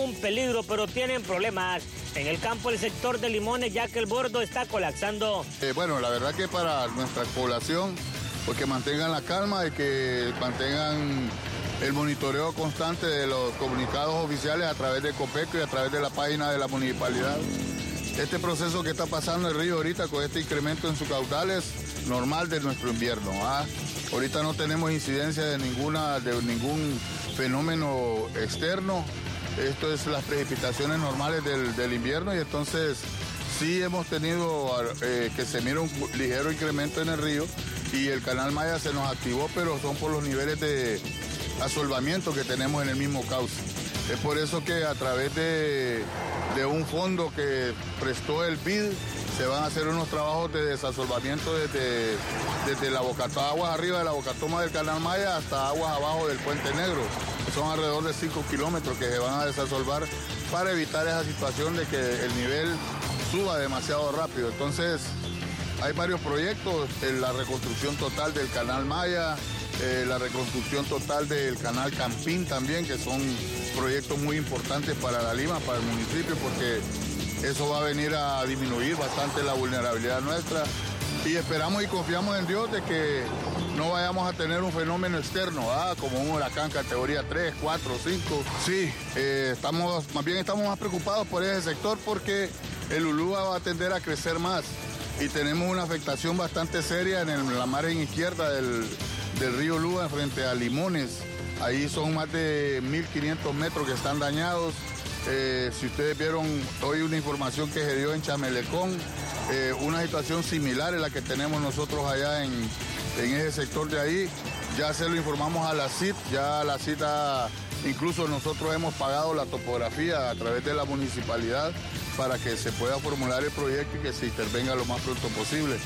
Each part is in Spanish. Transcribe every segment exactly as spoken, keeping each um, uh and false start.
ningún peligro, pero tienen problemas en el campo del sector de Limones, ya que el bordo está colapsando. Eh, bueno, la verdad que para nuestra población, pues que mantengan la calma y que mantengan el monitoreo constante de los comunicados oficiales a través de Copeco y a través de la página de la municipalidad. Este proceso que está pasando el río ahorita con este incremento en sus caudales normal de nuestro invierno. ¿ah? Ahorita no tenemos incidencia de, ninguna, de ningún fenómeno externo. Esto es las precipitaciones normales del, del invierno y entonces sí hemos tenido eh, que se mira un ligero incremento en el río y el canal Maya se nos activó, pero son por los niveles de asolvamiento que tenemos en el mismo cauce. Es por eso que a través de, de un fondo que prestó el B I D se van a hacer unos trabajos de desasolvamiento desde, desde la bocatoma, aguas arriba de la bocatoma del canal Maya hasta aguas abajo del Puente Negro. Son alrededor de cinco kilómetros que se van a desasolvar para evitar esa situación de que el nivel suba demasiado rápido. Entonces hay varios proyectos, la reconstrucción total del canal Maya, Eh, la reconstrucción total del canal Campín también, que son proyectos muy importantes para la Lima, para el municipio, porque eso va a venir a disminuir bastante la vulnerabilidad nuestra. Y esperamos y confiamos en Dios de que no vayamos a tener un fenómeno externo, ¿ah? como un huracán categoría tres, cuatro, cinco. Sí, eh, estamos, más bien estamos más preocupados por ese sector porque el Ulúa va a tender a crecer más y tenemos una afectación bastante seria en, el, en la margen izquierda del del río Lúa frente a Limones. Ahí son más de mil quinientos metros que están dañados. Eh, si ustedes vieron hoy una información que se dio en Chamelecón, eh, una situación similar a la que tenemos nosotros allá en, en ese sector de ahí. Ya se lo informamos a la C I T, ya la C I T ha, incluso nosotros hemos pagado la topografía a través de la municipalidad para que se pueda formular el proyecto y que se intervenga lo más pronto posible.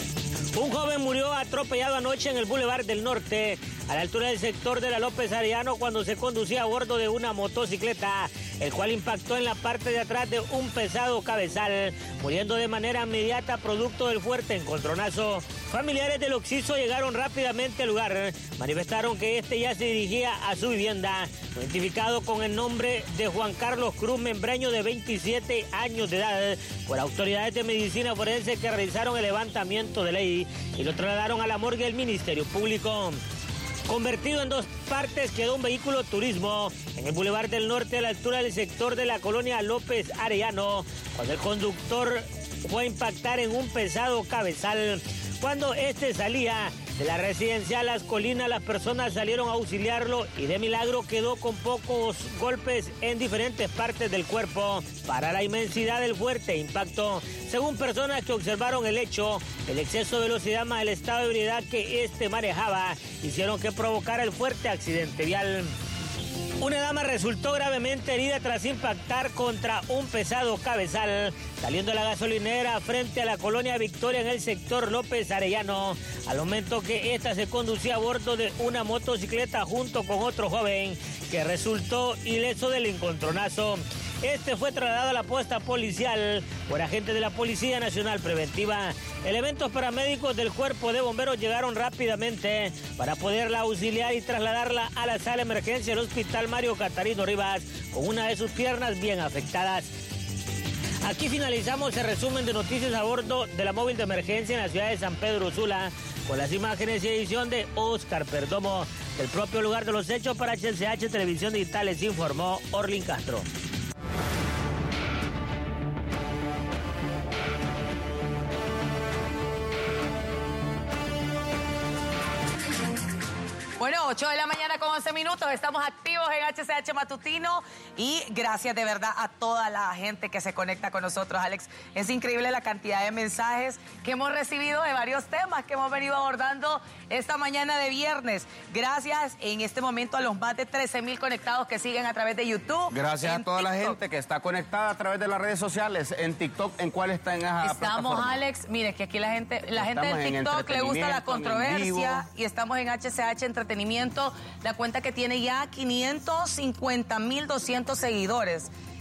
Un joven murió atropellado anoche en el Boulevard del Norte, a la altura del sector de la López Arellano, cuando se conducía a bordo de una motocicleta, el cual impactó en la parte de atrás de un pesado cabezal, muriendo de manera inmediata producto del fuerte encontronazo. Familiares del occiso llegaron rápidamente al lugar, manifestaron que este ya se dirigía a su vivienda, identificado con el nombre de Juan Carlos Cruz Membreño, de veintisiete años de edad, por autoridades de medicina forense que realizaron el levantamiento de ley y lo trasladaron a la morgue del Ministerio Público. Convertido en dos partes quedó un vehículo turismo en el Boulevard del Norte, a la altura del sector de la colonia López Arellano, cuando el conductor fue a impactar en un pesado cabezal. Cuando este salía de la residencial Las Colinas, las personas salieron a auxiliarlo y de milagro quedó con pocos golpes en diferentes partes del cuerpo. Para la inmensidad del fuerte impacto, según personas que observaron el hecho, el exceso de velocidad más el estado de ebriedad que este manejaba hicieron que provocara el fuerte accidente vial. Una dama resultó gravemente herida tras impactar contra un pesado cabezal, saliendo de la gasolinera frente a la colonia Victoria en el sector López Arellano, al momento que ésta se conducía a bordo de una motocicleta junto con otro joven que resultó ileso del encontronazo. Este fue trasladado a la puesta policial por agentes de la Policía Nacional Preventiva. Elementos paramédicos del Cuerpo de Bomberos llegaron rápidamente para poderla auxiliar y trasladarla a la sala de emergencia del Hospital Mario Catarino Rivas, con una de sus piernas bien afectadas. Aquí finalizamos el resumen de noticias a bordo de la móvil de emergencia en la ciudad de San Pedro Sula, con las imágenes y edición de Oscar Perdomo. Del propio lugar de los hechos para H C H Televisión Digital les informó Orlin Castro. Bueno, ocho de la mañana con once minutos, estamos activos en H C H Matutino y gracias de verdad a toda la gente que se conecta con nosotros, Alex. Es increíble la cantidad de mensajes que hemos recibido de varios temas que hemos venido abordando esta mañana de viernes. Gracias en este momento a los más de trece mil conectados que siguen a través de YouTube. Gracias a toda TikTok. la gente que está conectada a través de las redes sociales, en TikTok, ¿en cuál está en esa Estamos, plataforma? Alex, mire que aquí la gente, la gente Estamos del en TikTok le gusta la entretenimiento, en controversia vivo. y estamos en H C H Entretenimiento, la cuenta que tiene ya quinientos cincuenta mil doscientos seguidores.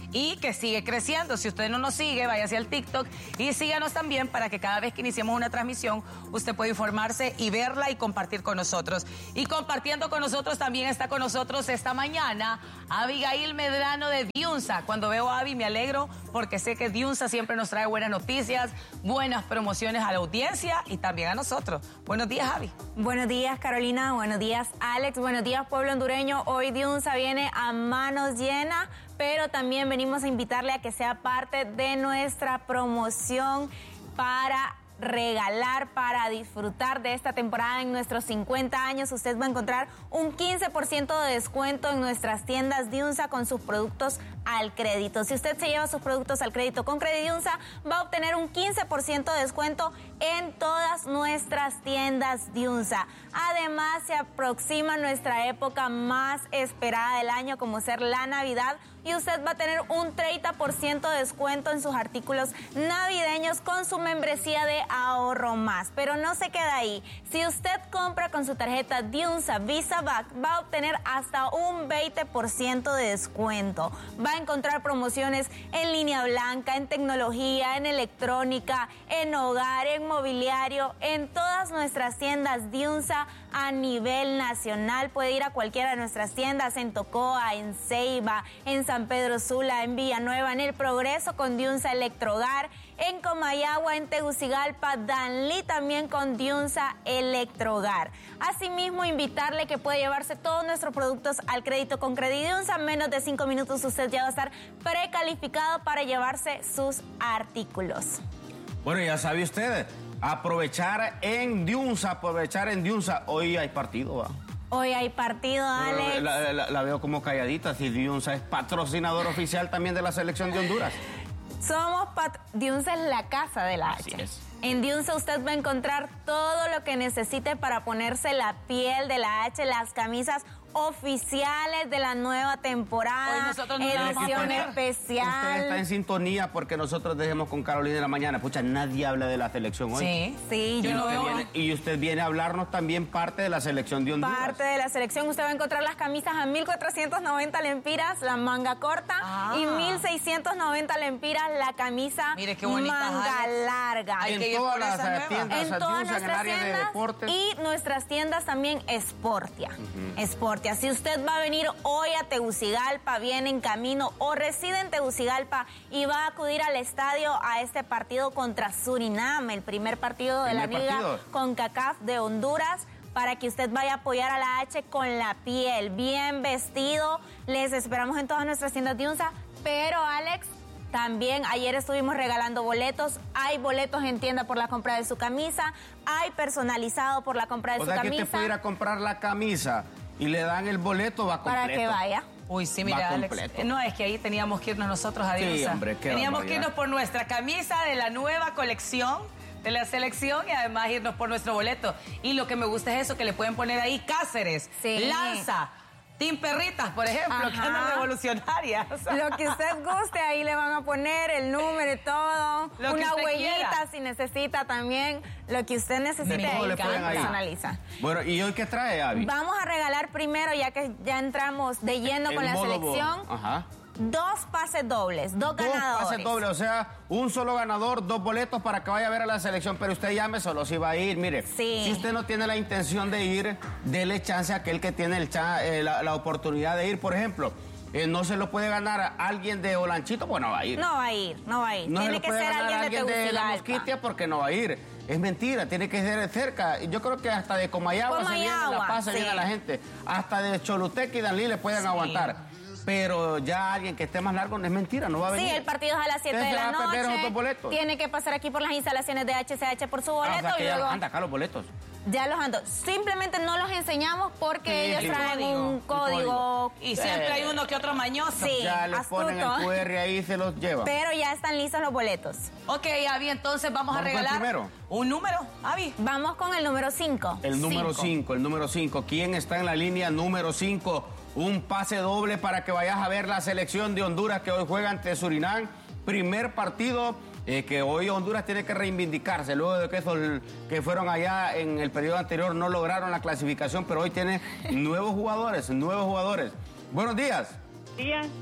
y que sigue creciendo. Si usted no nos sigue, váyase al TikTok y síganos también para que cada vez que iniciemos una transmisión, usted pueda informarse y verla y compartir con nosotros. Y compartiendo con nosotros también está con nosotros esta mañana Abigail Medrano de Diunsa. Cuando veo a Abby me alegro porque sé que Diunsa siempre nos trae buenas noticias, buenas promociones a la audiencia y también a nosotros. Buenos días, Abby. Buenos días, Carolina. Buenos días, Alex. Buenos días, pueblo hondureño. Hoy Diunsa viene a manos llenas, pero también venimos a invitarle a que sea parte de nuestra promoción para regalar, para disfrutar de esta temporada en nuestros cincuenta años. Usted va a encontrar un quince por ciento de descuento en nuestras tiendas Diunsa con sus productos al crédito. Si usted se lleva sus productos al crédito con Crediunsa, va a obtener un quince por ciento de descuento en todas nuestras tiendas Diunsa. Además, se aproxima nuestra época más esperada del año, como ser la Navidad, y usted va a tener un treinta por ciento de descuento en sus artículos navideños con su membresía de Ahorro Más. Pero no se queda ahí. Si usted compra con su tarjeta Diunsa Visa Back, va a obtener hasta un veinte por ciento de descuento. Va a encontrar promociones en línea blanca, en tecnología, en electrónica, en hogar, en mobiliario, en todas nuestras tiendas Diunsa a nivel nacional. Puede ir a cualquiera de nuestras tiendas, en Tocoa, en Ceiba, en San Pedro Sula, en Villanueva, en El Progreso con Diunsa Electrohogar, en Comayagua, en Tegucigalpa, Danlí también con Diunsa Electrohogar. Asimismo, invitarle que puede llevarse todos nuestros productos al crédito con Crediunsa. En menos de cinco minutos usted ya va a estar precalificado para llevarse sus artículos. Bueno, ya sabe usted, aprovechar en Diunsa, aprovechar en Diunsa. Hoy hay partido, ¿va? Hoy hay partido, Alex. La, la, la veo como calladita, si Diunsa es patrocinador oficial también de la selección de Honduras. Somos pat... Diunsa es la casa de la H. Así es. En Diunsa usted va a encontrar todo lo que necesite para ponerse la piel de la H, las camisas oficiales de la nueva temporada. Hoy nosotros nos vamos a edición poner. especial. Usted está en sintonía porque nosotros dejemos con Carolina en la mañana. Pucha, nadie habla de la selección hoy. Sí. Sí, Yo yo no Usted veo. viene- y usted viene a hablarnos también parte de la selección de Honduras. parte de la selección. Usted va a encontrar las camisas a mil cuatrocientos noventa lempiras, la manga corta, Ah. y mil seiscientos noventa lempiras, la camisa Mire qué bonitas, manga Alex. larga. Hay que En ir todas por las esa eh, nueva. tiendas En Diunsa, todas en el nuestras área de tiendas deportes. y nuestras tiendas también Sportia. Sportia. Si usted va a venir hoy a Tegucigalpa, viene en camino o reside en Tegucigalpa y va a acudir al estadio a este partido contra Surinam, el primer partido de la Primer Liga partido. CONCACAF de Honduras, para que usted vaya a apoyar a la H con la piel, bien vestido. Les esperamos en todas nuestras tiendas Diunsa, pero Alex, también ayer estuvimos regalando boletos. Hay boletos en tienda por la compra de su camisa, hay personalizado por la compra de O su sea que camisa. usted puede ir a comprar la camisa y le dan el boleto, va completo. Para que vaya. Uy, sí, Va mira, Alex. completo. Eh, No, es que ahí teníamos que irnos nosotros a Sí, Diunsa. hombre, qué Teníamos que barbaridad. irnos por nuestra camisa de la nueva colección de la selección y además irnos por nuestro boleto. Y lo que me gusta es eso, que le pueden poner ahí Cáceres, Sí. Lanza, Team Perritas, por ejemplo, que Ajá. andan revolucionarias. Lo que usted guste, ahí le van a poner el número y todo. Lo que Una usted huellita quiera. si necesita también. Lo que usted necesite, De todo ahí le se ponen ahí. personaliza. Bueno, ¿y hoy qué trae, Abby? Vamos a regalar primero, ya que ya entramos de lleno En con la modo selección, bo- Ajá. dos pases dobles, dos, Dos ganadores. pases dobles, o sea, un solo ganador, dos boletos para que vaya a ver a la selección, pero usted llame solo si va a ir, mire. Sí. Si usted no tiene la intención de ir, dele chance a aquel que tiene el cha- eh, la, la oportunidad de ir, por ejemplo. eh, no se lo puede ganar a alguien de Olanchito, pues no va a ir. No va a ir, no va a ir. No se Tiene lo que puede ser ganar a alguien de alguien de la Tegucigalpa. Mosquitia porque no va a ir. Es mentira, tiene que ser cerca. Yo creo que hasta de Comayagua, se viene Comayagua, La Paz, se sí. viene la gente. Hasta de Choluteca y Danlí le pueden Sí. aguantar. Pero ya alguien que esté más largo no es mentira, no va a venir. Sí, el partido es a las siete de Entonces la se va a perder noche. otros boletos. Tiene que pasar aquí por las instalaciones de H C H por su Ah, boleto o sea, que y ya luego anda acá los boletos. ya los ando. Simplemente no los enseñamos porque Sí, ellos sí. traen Código, un un código. Y siempre Eh. hay uno que otro mañoso. Sí, Ya les ponen el astuto. Q R ahí y se los llevan. Pero ya están listos los boletos. Ok, Avi, entonces vamos, a Vamos con el regalar primero. un número, Avi. Vamos con el número cinco. El número Cinco. cinco, el número cinco. ¿Quién está en la línea número cinco? Un pase doble para que vayas a ver la selección de Honduras que hoy juega ante Surinam. Primer partido eh, que hoy Honduras tiene que reivindicarse. Luego de que esos que fueron allá en el periodo anterior no lograron la clasificación, pero hoy tiene nuevos jugadores, nuevos jugadores. Buenos días. días.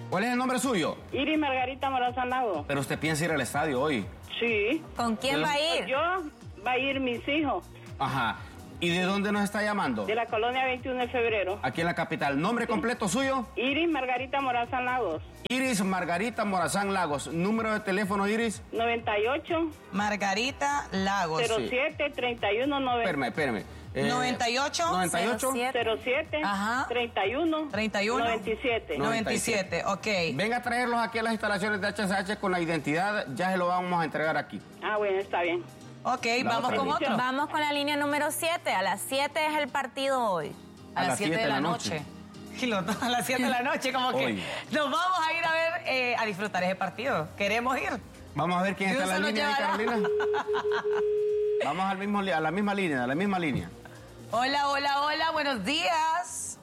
¿Cuál es el nombre suyo? Iris Margarita Morazán Lagos. Pero usted piensa ir al estadio hoy. Sí. ¿Con quién va a ir? Yo, va a ir mis hijos. Ajá. ¿Y de dónde nos está llamando? De la colonia veintiuno de febrero. Aquí en la capital. ¿Nombre completo suyo? Iris Margarita Morazán Lagos. Iris Margarita Morazán Lagos. ¿Número de teléfono, Iris? noventa y ocho. Margarita Lagos. cero siete, treinta y uno, noventa. Espérame, espérame. Eh, noventa y ocho. noventa y ocho. cero siete, Ajá. treinta y uno, treinta y uno. noventa y siete. noventa y siete, ok. Venga a traerlos aquí a las instalaciones de H C H con la identidad. Ya se lo vamos a entregar aquí. Ah, bueno, está bien. Ok, La vamos otra con línea. otro. Vamos con la línea número siete. A las siete es el partido hoy. A, las siete de la noche. Y los dos a las siete de la noche, como que Hoy. nos vamos a ir a ver, eh, a disfrutar ese partido. Queremos ir. Vamos a ver quién está en la Dios se línea, nos ahí, llevará. Carolina. Vamos al mismo, li- a la misma línea, a la misma línea. Hola, hola, hola, buenos días.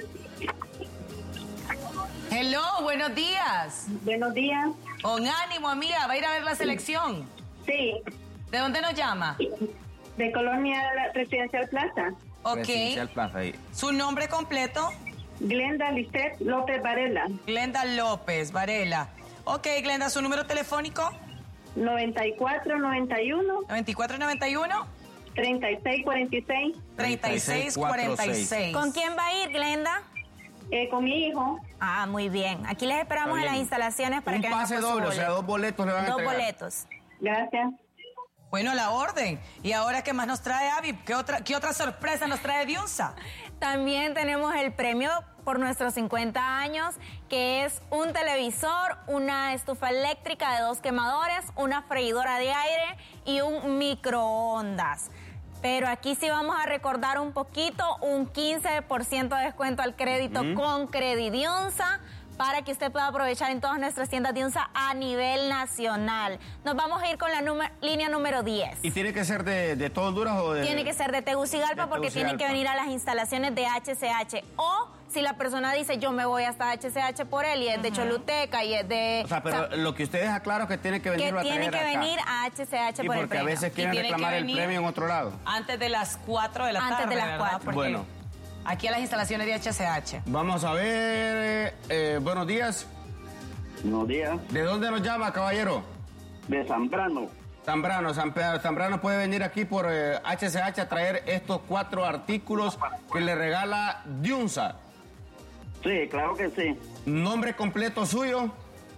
Hello, buenos días. Buenos días. Con ánimo, amiga, va a ir a ver la selección. Sí, ¿De dónde nos llama? de Colonia Residencial Plaza. Ok. Residencial Plaza ahí. Su nombre completo, Glenda Lisset López Varela. Glenda López Varela. Ok, Glenda, su número telefónico, noventa y cuatro, noventa y uno, noventa y cuatro noventa y uno, treinta y seis, cuarenta y seis. treinta y seis cuarenta y seis. ¿Con quién va a ir, Glenda? Eh, con mi hijo. Ah, muy bien. Aquí les esperamos Está en las bien. instalaciones para Un que vengan pase por su doble, o sea, boleto. dos boletos le van a Dos entregar. boletos. Gracias. Bueno, la orden. ¿Y ahora qué más nos trae Avi? ¿Qué otra, qué otra sorpresa nos trae Diunsa? También tenemos el premio por nuestros cincuenta años, que es un televisor, una estufa eléctrica de dos quemadores, una freidora de aire y un microondas. Pero aquí sí vamos a recordar un poquito, un quince por ciento de descuento al crédito con Credidiunsa, para que usted pueda aprovechar en todas nuestras tiendas de Diunsa a nivel nacional. Nos vamos a ir con la número- línea número diez. ¿Y tiene que ser de, de todo Honduras o de...? Tiene que ser de Tegucigalpa de porque tiene que Tegucigalpa. venir a las instalaciones de H C H. O si la persona dice, yo me voy hasta H C H por él y es de Choluteca y es de... O sea, pero o sea, lo que ustedes aclaran es que tiene que venir que a tiene traer que acá. venir a H C H Y por el porque a premio. veces quieren tiene que reclamar el venir- premio en otro lado. Antes de las cuatro de la Antes tarde, de las ¿verdad? cuatro. Porque Bueno. aquí a las instalaciones de H C H. Vamos a ver... eh, buenos días. Buenos días, ¿De dónde nos llama, caballero? de Zambrano. Zambrano. Zampe- Zambrano puede venir aquí por eh, H C H a traer estos cuatro artículos que le regala Diunsa. Sí, claro que sí. Nombre completo suyo,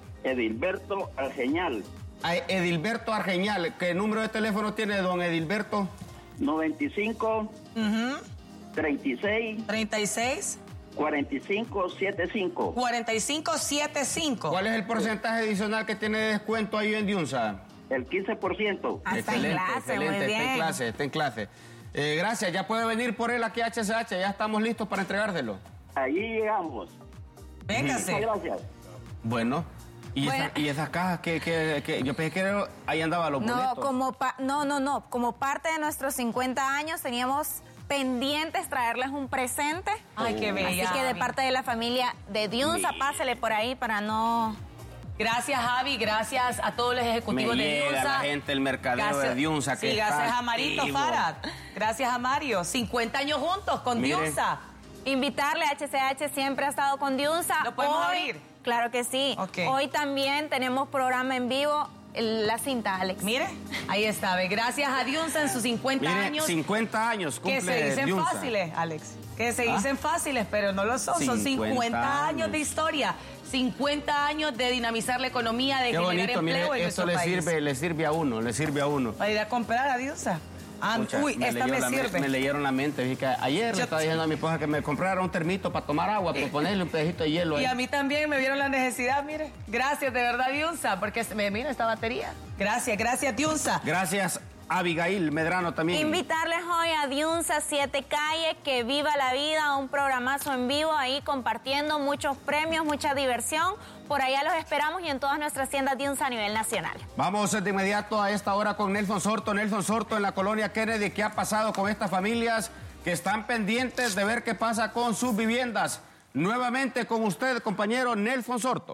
Edilberto Argeñal, a Edilberto Argeñal. ¿Qué número de teléfono tiene don Edilberto? noventa y cinco, Ujú. treinta y seis, treinta y seis, cuarenta y cinco, setenta y cinco. cuarenta y cinco, setenta y cinco. ¿Cuál es el porcentaje adicional que tiene de descuento ahí en Diunsa? El quince por ciento. Ah, está en clase, excelente, muy está en bien. clase, está en clase. Eh, gracias, ya puede venir por él aquí a H C H, ya estamos listos para entregárselo. Allí llegamos. Véngase. Muchas gracias. Bueno, y, Bueno. esa- y esas cajas que, que, que yo pensé que era- ahí andaban los No, boletos. como pa- no, no, no. Como parte de nuestros cincuenta años teníamos pendientes traerles un presente. Ay, qué bella. Así que de Javi. parte de la familia de Diunsa, pásele por ahí para no... Gracias, Javi. Gracias a todos los ejecutivos Me de llega Diunsa. la gente, el mercadeo de Diunsa, que Sí, gracias está a Marito activo. Farad. Gracias a Mario. cincuenta años juntos con Mire. Diunsa. Invitarle, H C H siempre ha estado con Diunsa. ¿Lo podemos Hoy- abrir? Claro que sí. Ok. Hoy también tenemos programa en vivo, el- la cinta, Alex. Mire, ahí está. ve. Gracias a Diunsa en sus cincuenta Mire, años. cincuenta años cumple Que se dicen Diunsa. fáciles, Alex. Que se ¿Ah? dicen fáciles, pero no lo son. Son cincuenta cincuenta años años de historia. cincuenta años de dinamizar la economía, de Qué generar bonito, mire, empleo en esto nuestro le país. sirve, le sirve a uno, le sirve a uno. Para ir a comprar a Diunsa. Ah, Pucha, uy, esta leyó me la me- sirve. Me leyeron la mente. Dije que ayer Yo- le estaba diciendo a mi esposa que me comprara un termito para tomar agua, para ponerle un pedacito de hielo ahí. Y a mí también me vieron la necesidad, mire. Gracias, de verdad, Diunsa, porque me mira esta batería. Gracias, gracias, Diunsa. Gracias, Abigail Medrano también. Invitarles hoy a Diunsa Siete Calle, que viva la vida, un programazo en vivo ahí compartiendo muchos premios, mucha diversión. Por allá los esperamos y en todas nuestras tiendas Diunsa a nivel nacional. Vamos de inmediato a esta hora con Nelson Sorto. Nelson Sorto en la colonia Kennedy. ¿Qué ha pasado con estas familias que están pendientes de ver qué pasa con sus viviendas? Nuevamente con usted, compañero Nelson Sorto.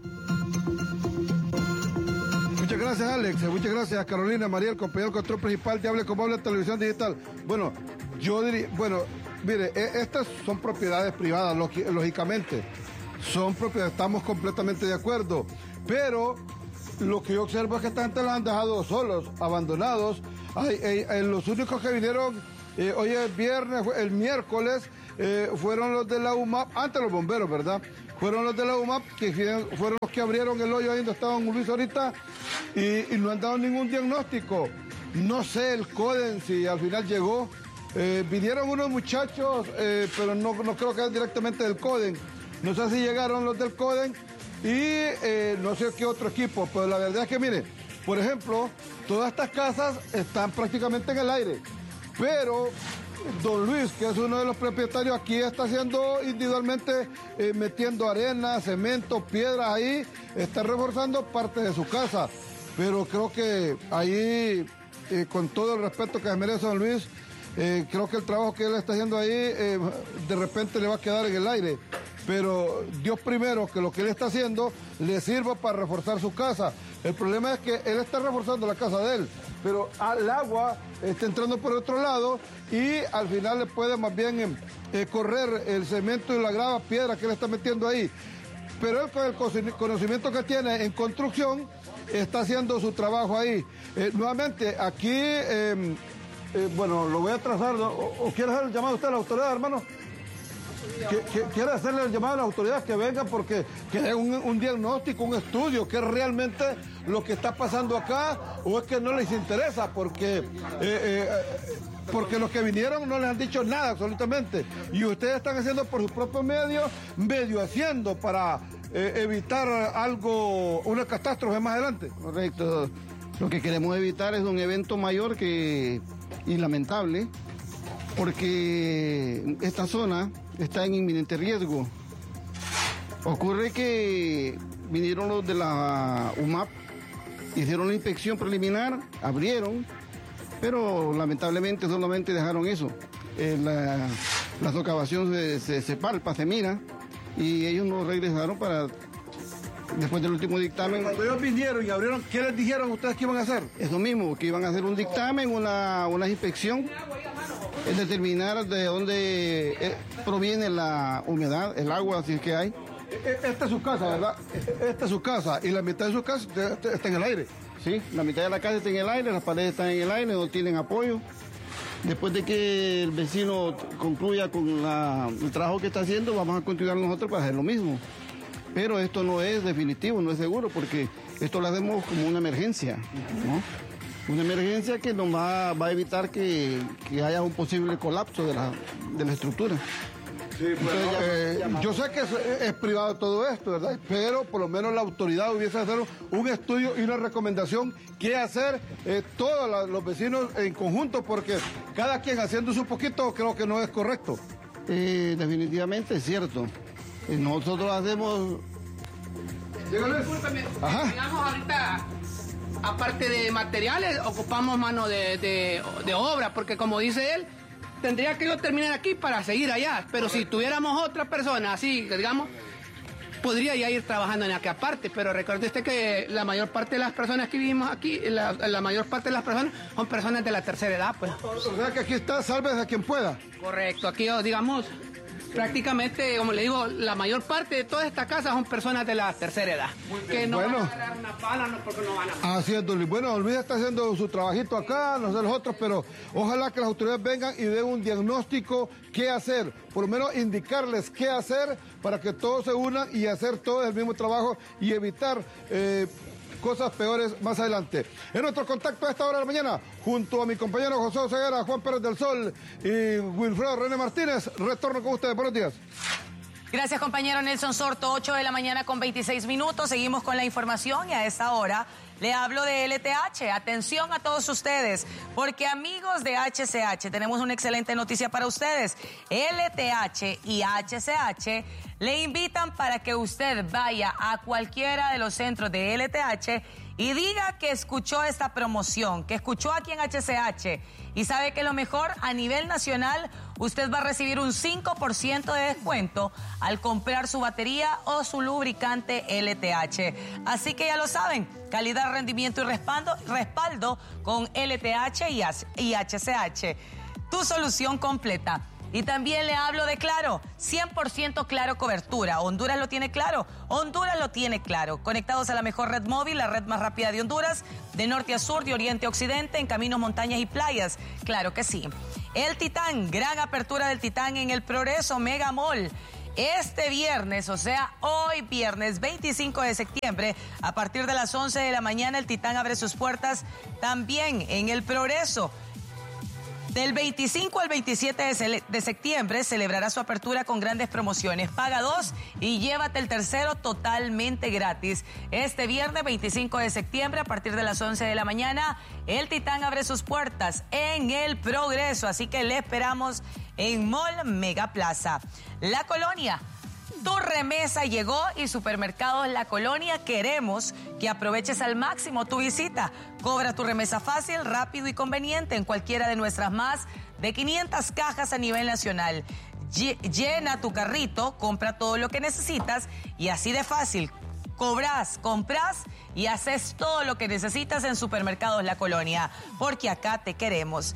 Muchas gracias, Alex. Muchas gracias, Carolina, María, el compañero control principal de Hable como Habla Televisión Digital. Bueno, yo diría, bueno, mire, e- estas son propiedades privadas, lógi- lógicamente. son propiedades, estamos completamente de acuerdo, pero lo que yo observo es que esta gente los han dejado solos, abandonados. Ay, ay, ay, los únicos que vinieron eh, hoy es viernes, el miércoles, eh, fueron los de la U M A P, antes los bomberos, ¿verdad? Fueron los de la U M A P que fueron los que abrieron el hoyo ahí donde estaba Luis ahorita y, y no han dado ningún diagnóstico. No sé el CODEN si al final llegó. Eh, vinieron unos muchachos, eh, pero no, no creo que es directamente del CODEN. No sé si llegaron los del CODEN y eh, no sé qué otro equipo, pero la verdad es que, mire, por ejemplo, todas estas casas están prácticamente en el aire, pero don Luis, que es uno de los propietarios, aquí está haciendo individualmente, eh, metiendo arena, cemento, piedras ahí, está reforzando parte de su casa, pero creo que ahí, eh, con todo el respeto que se merece don Luis, Eh, creo que el trabajo que él está haciendo ahí eh, de repente le va a quedar en el aire, pero Dios primero que lo que él está haciendo le sirva para reforzar su casa. El problema es que él está reforzando la casa de él, pero el agua está entrando por otro lado y al final le puede más bien eh, correr el cemento y la grava, piedra que él está metiendo ahí. Pero él con el conocimiento que tiene en construcción está haciendo su trabajo ahí. Eh, nuevamente, aquí... Eh, Eh, bueno, lo voy a trazar, ¿no? o, o quiere hacer el llamado a usted a la autoridad, hermano. Quiere hacerle el llamado a las autoridades que vengan porque que es un, un diagnóstico, un estudio, que es realmente lo que está pasando acá, o es que no les interesa, porque, eh, eh, porque los que vinieron no les han dicho nada absolutamente. Y ustedes están haciendo por sus propios medios, medio haciendo para eh, evitar algo, una catástrofe más adelante. Correcto. Lo que queremos evitar es un evento mayor que... y lamentable, porque esta zona está en inminente riesgo. Ocurre que vinieron los de la U M A P, hicieron la inspección preliminar, abrieron, pero lamentablemente solamente dejaron eso. Eh, la, la socavación se, se, se palpa, se mira, y ellos no regresaron para... Después del último dictamen... Cuando ellos vinieron y abrieron, ¿qué les dijeron ustedes que iban a hacer? Eso mismo, que iban a hacer un dictamen, una, una inspección, es determinar de dónde eh, proviene la humedad, el agua, si es que hay. Esta es su casa, ¿verdad? Esta es su casa, y la mitad de su casa está en el aire. Sí, la mitad de la casa está en el aire, las paredes están en el aire, no tienen apoyo. Después de que el vecino concluya con la, el trabajo que está haciendo, vamos a continuar nosotros para hacer lo mismo. Pero esto no es definitivo, no es seguro, porque esto lo hacemos como una emergencia, ¿no? Una emergencia que nos va, va a evitar que, que haya un posible colapso de la, de la estructura. Sí, bueno, eh, yo sé que es, es privado todo esto, ¿verdad? Pero por lo menos la autoridad hubiese hacer un estudio y una recomendación qué hacer eh, todos la, los vecinos en conjunto, porque cada quien haciendo su poquito creo que no es correcto. Eh, definitivamente es cierto. Nosotros hacemos... Discúlpeme, digamos ahorita, aparte de materiales, ocupamos mano de, de, de obra, porque como dice él, tendría que yo terminar aquí para seguir allá, pero si tuviéramos otra persona así, digamos, podría ya ir trabajando en aquella parte, pero recuerde usted que la mayor parte de las personas que vivimos aquí, la, la mayor parte de las personas son personas de la tercera edad, pues. O sea que aquí está, sálvese a quien pueda. Correcto, aquí digamos... Prácticamente, como le digo, la mayor parte de todas estas casas son personas de la tercera edad. Que no bueno, van a dar una pala, no, porque no van a... Así es, don Luis. Bueno, don Luis está haciendo su trabajito acá, no sé los otros, pero ojalá que las autoridades vengan y den un diagnóstico qué hacer. Por lo menos indicarles qué hacer para que todos se unan y hacer todo el mismo trabajo y evitar... Eh, cosas peores más adelante. En nuestro contacto a esta hora de la mañana, junto a mi compañero José Oseguera, Juan Pérez del Sol y Wilfredo René Martínez, retorno con ustedes. Buenos días. Gracias, compañero Nelson Sorto, ocho de la mañana con veintiséis minutos. Seguimos con la información y a esta hora le hablo de L T H. Atención a todos ustedes, porque amigos de H C H, tenemos una excelente noticia para ustedes. L T H y H C H le invitan para que usted vaya a cualquiera de los centros de L T H y diga que escuchó esta promoción, que escuchó aquí en H C H. Y sabe que lo mejor, a nivel nacional, usted va a recibir un cinco por ciento de descuento al comprar su batería o su lubricante L T H. Así que ya lo saben, calidad, rendimiento y respaldo, respaldo con L T H y H C H. Tu solución completa. Y también le hablo de Claro, cien por ciento Claro cobertura. Honduras lo tiene claro, Honduras lo tiene claro. Conectados a la mejor red móvil, la red más rápida de Honduras, de norte a sur, de oriente a occidente, en caminos, montañas y playas. Claro que sí. El Titán, gran apertura del Titán en el Progreso Mega Mall. Este viernes, o sea, hoy viernes veinticinco de septiembre, a partir de las once de la mañana, el Titán abre sus puertas también en el Progreso. Del veinticinco al veintisiete de septiembre celebrará su apertura con grandes promociones. Paga dos y llévate el tercero totalmente gratis. Este viernes veinticinco de septiembre a partir de las once de la mañana, el Titán abre sus puertas en el Progreso. Así que le esperamos en Mall Mega Plaza. La Colonia. Tu remesa llegó y Supermercados La Colonia queremos que aproveches al máximo tu visita. Cobra tu remesa fácil, rápido y conveniente en cualquiera de nuestras más de quinientas cajas a nivel nacional. Llena tu carrito, compra todo lo que necesitas y así de fácil. Cobras, compras y haces todo lo que necesitas en Supermercados La Colonia, porque acá te queremos.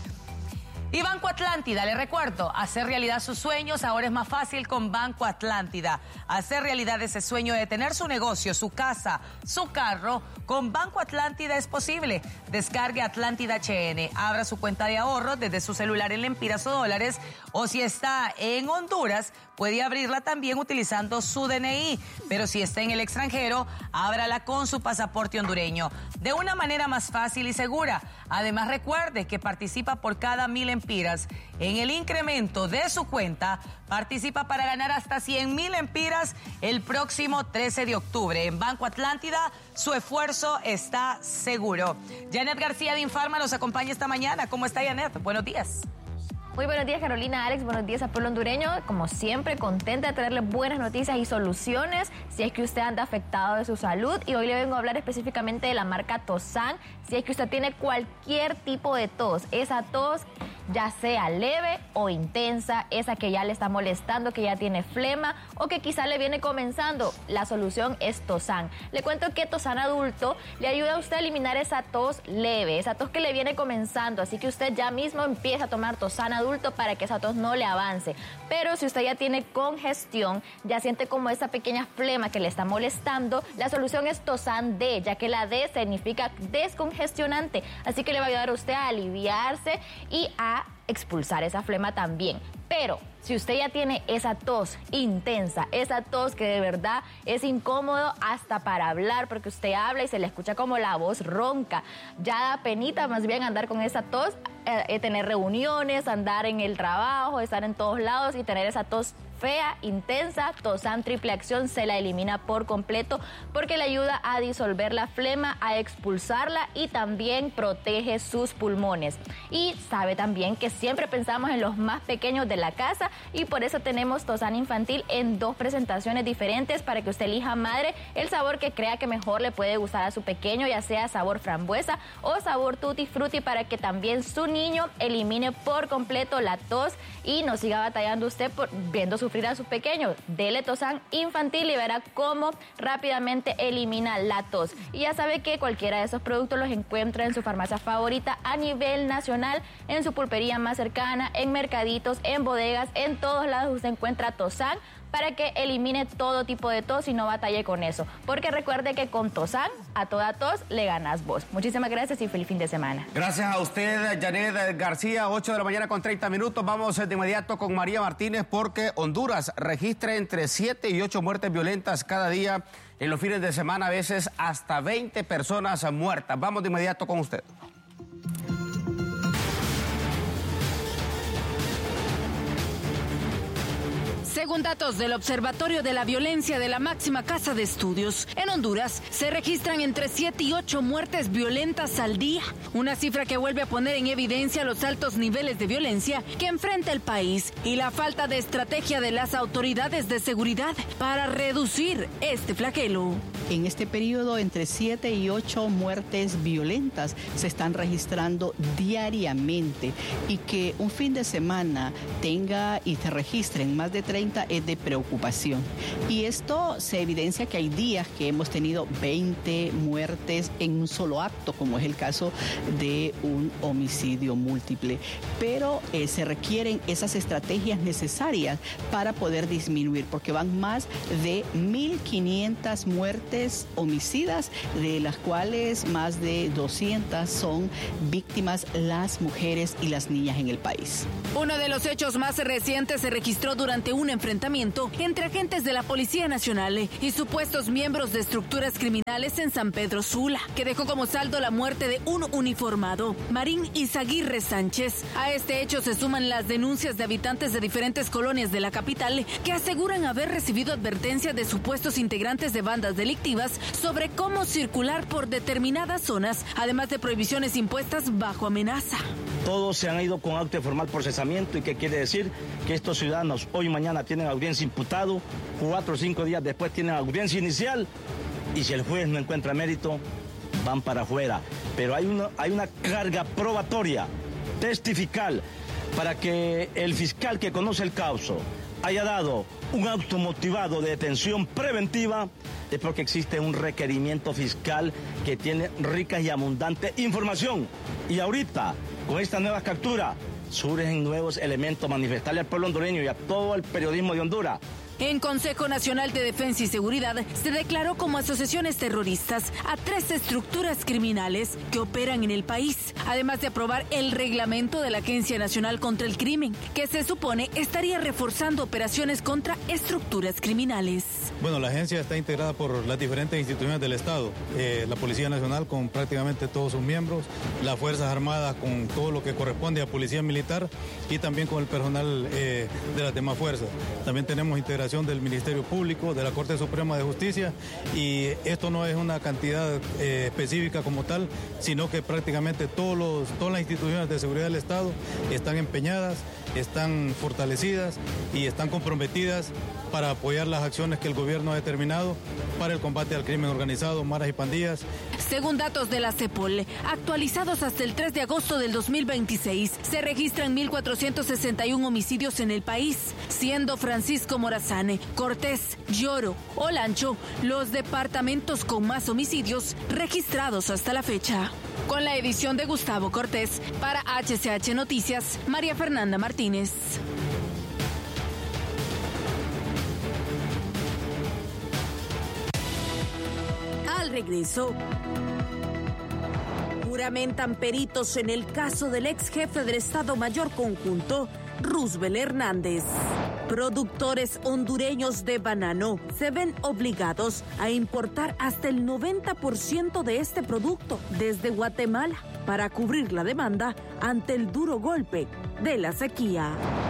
Y Banco Atlántida, le recuerdo, hacer realidad sus sueños ahora es más fácil con Banco Atlántida. Hacer realidad ese sueño de tener su negocio, su casa, su carro, con Banco Atlántida es posible. Descargue Atlántida H N, abra su cuenta de ahorro desde su celular en lempiras o dólares, o si está en Honduras, puede abrirla también utilizando su D N I, pero si está en el extranjero, ábrala con su pasaporte hondureño, de una manera más fácil y segura. Además, recuerde que participa por cada mil empiras. En el incremento de su cuenta, participa para ganar hasta cien mil empiras el próximo trece de octubre. En Banco Atlántida, su esfuerzo está seguro. Janet García de Infarma nos acompaña esta mañana. ¿Cómo está, Janet? Buenos días. Muy buenos días, Carolina, Alex, buenos días a pueblo hondureño. Como siempre, contenta de traerles buenas noticias y soluciones si es que usted anda afectado de su salud. Y hoy le vengo a hablar específicamente de la marca Tosan. Si es que usted tiene cualquier tipo de tos, esa tos ya sea leve o intensa, esa que ya le está molestando, que ya tiene flema o que quizá le viene comenzando, la solución es Tosan. Le cuento que Tosan Adulto le ayuda a usted a eliminar esa tos leve, esa tos que le viene comenzando, así que usted ya mismo empieza a tomar Tosan Adulto para que esa tos no le avance. Pero si usted ya tiene congestión, ya siente como esa pequeña flema que le está molestando, la solución es Tosan D, ya que la D significa descongestionante, así que le va a ayudar a usted a aliviarse y a expulsar esa flema también. Pero si usted ya tiene esa tos intensa, esa tos que de verdad es incómodo hasta para hablar, porque usted habla y se le escucha como la voz ronca, ya da penita más bien andar con esa tos, eh, tener reuniones, andar en el trabajo, estar en todos lados y tener esa tos fea, intensa, Tosan Triple Acción se la elimina por completo porque le ayuda a disolver la flema, a expulsarla y también protege sus pulmones. Y sabe también que siempre pensamos en los más pequeños de la casa y por eso tenemos Tosan Infantil en dos presentaciones diferentes para que usted elija, madre, el sabor que crea que mejor le puede gustar a su pequeño, ya sea sabor frambuesa o sabor tutti frutti, para que también su niño elimine por completo la tos y no siga batallando usted por viendo sufrir a su pequeño. Dele Tosan Infantil y verá cómo rápidamente elimina la tos. Y ya sabe que cualquiera de esos productos los encuentra en su farmacia favorita a nivel nacional, en su pulpería más cercana, en mercaditos, en bodegas, en todos lados usted encuentra Tosan para que elimine todo tipo de tos y no batalle con eso. Porque recuerde que con Tosan, a toda tos le ganas vos. Muchísimas gracias y feliz fin de semana. Gracias a usted, Janet García, ocho de la mañana con treinta minutos. Vamos de inmediato con María Martínez porque Honduras registra entre siete y ocho muertes violentas cada día. En los fines de semana a veces hasta veinte personas muertas. Vamos de inmediato con usted. Según datos del Observatorio de la Violencia de la máxima casa de estudios, en Honduras se registran entre siete y ocho muertes violentas al día, una cifra que vuelve a poner en evidencia los altos niveles de violencia que enfrenta el país y la falta de estrategia de las autoridades de seguridad para reducir este flagelo. En este periodo, entre siete y ocho muertes violentas se están registrando diariamente, y que un fin de semana tenga y se registren más de treinta es de preocupación. Y esto se evidencia que hay días que hemos tenido veinte muertes en un solo acto, como es el caso de un homicidio múltiple. Pero eh, se requieren esas estrategias necesarias para poder disminuir, porque van más de mil quinientas muertes homicidas, de las cuales más de doscientas son víctimas las mujeres y las niñas en el país. Uno de los hechos más recientes se registró durante un enfrentamiento entre agentes de la Policía Nacional y supuestos miembros de estructuras criminales en San Pedro Sula, que dejó como saldo la muerte de un uniformado, Marín Izaguirre Sánchez. A este hecho se suman las denuncias de habitantes de diferentes colonias de la capital que aseguran haber recibido advertencias de supuestos integrantes de bandas delictivas sobre cómo circular por determinadas zonas, además de prohibiciones impuestas bajo amenaza. Todos se han ido con acto de formal procesamiento. ¿Y qué quiere decir? Que estos ciudadanos hoy y mañana tienen audiencia imputado, cuatro o cinco días después tienen audiencia inicial, y si el juez no encuentra mérito, van para afuera. Pero hay una, hay una carga probatoria, testifical, para que el fiscal que conoce el caso haya dado un acto motivado de detención preventiva, es porque existe un requerimiento fiscal que tiene rica y abundante información. Y ahorita, con esta nueva captura, surgen nuevos elementos, manifestarle al pueblo hondureño y a todo el periodismo de Honduras. En Consejo Nacional de Defensa y Seguridad se declaró como asociaciones terroristas a tres estructuras criminales que operan en el país, además de aprobar el reglamento de la Agencia Nacional contra el Crimen, que se supone estaría reforzando operaciones contra estructuras criminales. Bueno, la agencia está integrada por las diferentes instituciones del Estado, eh, la Policía Nacional con prácticamente todos sus miembros, las Fuerzas Armadas con todo lo que corresponde a Policía Militar y también con el personal eh, de las demás fuerzas. También tenemos integración del Ministerio Público, de la Corte Suprema de Justicia, y esto no es una cantidad eh, específica como tal, sino que prácticamente todos los, todas las instituciones de seguridad del Estado están empeñadas, están fortalecidas y están comprometidas para apoyar las acciones que el gobierno ha determinado para el combate al crimen organizado, maras y pandillas. Según datos de la CEPOL, actualizados hasta el tres de agosto del dos mil veintiséis, se registran mil cuatrocientos sesenta y uno homicidios en el país, siendo Francisco Morazán, Cortés, Lloro, Olancho los departamentos con más homicidios registrados hasta la fecha. Con la edición de Gustavo Cortés, para H C H Noticias, María Fernanda Martínez. Al regreso, juramentan peritos en el caso del ex jefe del Estado Mayor Conjunto, Roosevelt Hernández. Productores hondureños de banano se ven obligados a importar hasta el noventa por ciento de este producto desde Guatemala para cubrir la demanda ante el duro golpe de la sequía.